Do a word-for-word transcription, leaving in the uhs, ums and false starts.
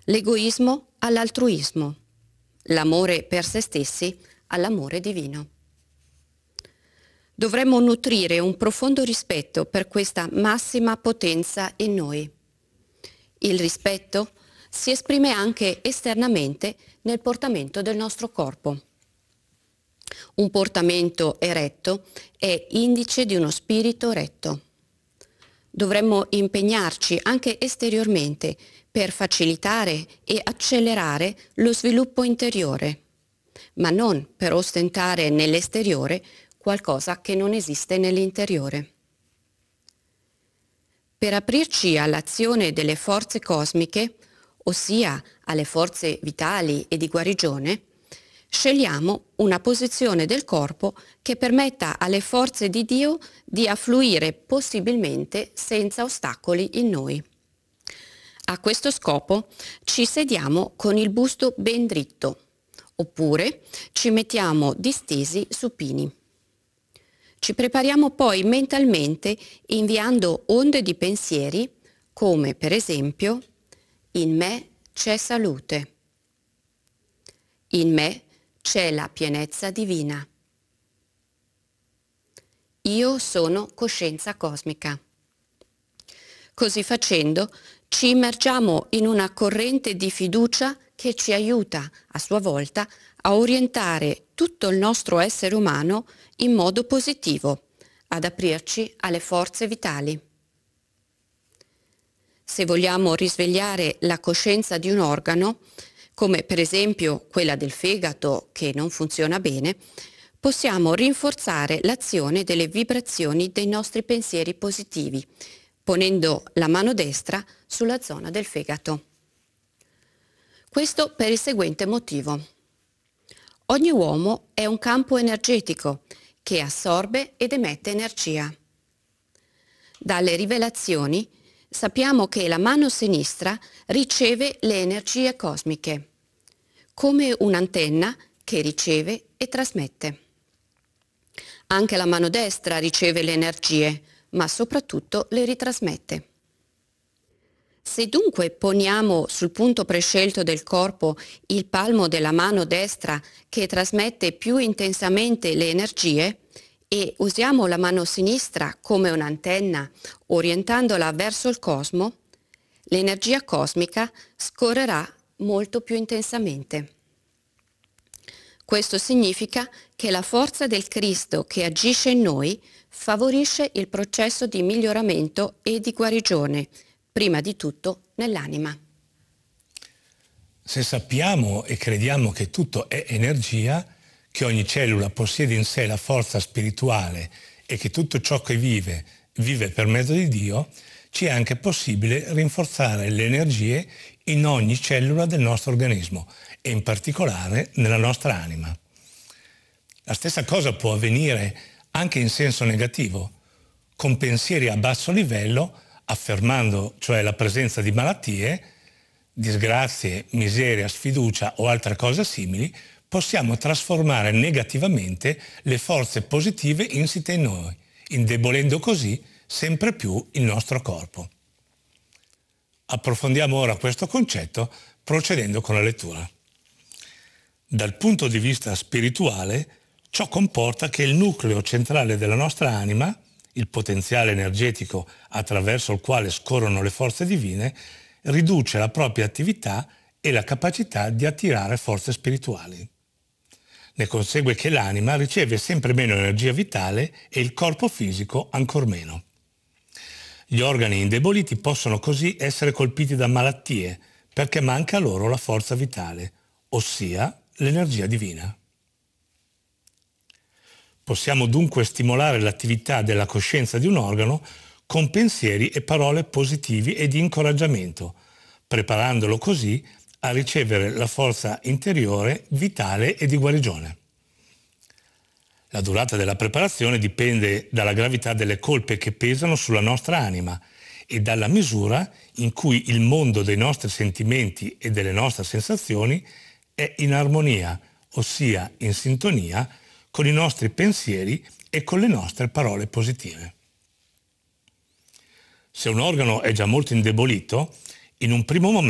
l'egoismo all'altruismo, l'amore per se stessi all'amore divino. Dovremmo nutrire un profondo rispetto per questa massima potenza in noi. Il rispetto si esprime anche esternamente nel portamento del nostro corpo. Un portamento eretto è indice di uno spirito retto. Dovremmo impegnarci anche esteriormente per facilitare e accelerare lo sviluppo interiore, ma non per ostentare nell'esteriore qualcosa che non esiste nell'interiore. Per aprirci all'azione delle forze cosmiche, ossia alle forze vitali e di guarigione, scegliamo una posizione del corpo che permetta alle forze di Dio di affluire possibilmente senza ostacoli in noi. A questo scopo ci sediamo con il busto ben dritto, oppure ci mettiamo distesi supini. Ci prepariamo poi mentalmente inviando onde di pensieri come per esempio: in me c'è salute, in me c'è la pienezza divina, io sono coscienza cosmica. Così facendo ci immergiamo in una corrente di fiducia che ci aiuta a sua volta a orientare tutto il nostro essere umano in modo positivo, ad aprirci alle forze vitali. Se vogliamo risvegliare la coscienza di un organo, come per esempio quella del fegato che non funziona bene, possiamo rinforzare l'azione delle vibrazioni dei nostri pensieri positivi, ponendo la mano destra sulla zona del fegato. Questo per il seguente motivo. Ogni uomo è un campo energetico che assorbe ed emette energia. Dalle rivelazioni sappiamo che la mano sinistra riceve le energie cosmiche, come un'antenna che riceve e trasmette. Anche la mano destra riceve le energie, ma soprattutto le ritrasmette. Se dunque poniamo sul punto prescelto del corpo il palmo della mano destra che trasmette più intensamente le energie e usiamo la mano sinistra come un'antenna orientandola verso il cosmo, l'energia cosmica scorrerà molto più intensamente. Questo significa che la forza del Cristo che agisce in noi favorisce il processo di miglioramento e di guarigione, prima di tutto nell'anima. Se sappiamo e crediamo che tutto è energia, che ogni cellula possiede in sé la forza spirituale e che tutto ciò che vive, vive per mezzo di Dio, ci è anche possibile rinforzare le energie in ogni cellula del nostro organismo e in particolare nella nostra anima. La stessa cosa può avvenire anche in senso negativo, con pensieri a basso livello, affermando cioè la presenza di malattie, disgrazie, miseria, sfiducia o altre cose simili, possiamo trasformare negativamente le forze positive insite in noi, indebolendo così sempre più il nostro corpo. Approfondiamo ora questo concetto procedendo con la lettura. Dal punto di vista spirituale, ciò comporta che il nucleo centrale della nostra anima, il potenziale energetico attraverso il quale scorrono le forze divine, riduce la propria attività e la capacità di attirare forze spirituali. Ne consegue che l'anima riceve sempre meno energia vitale e il corpo fisico ancor meno. Gli organi indeboliti possono così essere colpiti da malattie perché manca loro la forza vitale, ossia l'energia divina. Possiamo dunque stimolare l'attività della coscienza di un organo con pensieri e parole positivi e di incoraggiamento, preparandolo così a ricevere la forza interiore, vitale e di guarigione. La durata della preparazione dipende dalla gravità delle colpe che pesano sulla nostra anima e dalla misura in cui il mondo dei nostri sentimenti e delle nostre sensazioni è in armonia, ossia in sintonia con i nostri pensieri e con le nostre parole positive. Se un organo è già molto indebolito, in un primo momento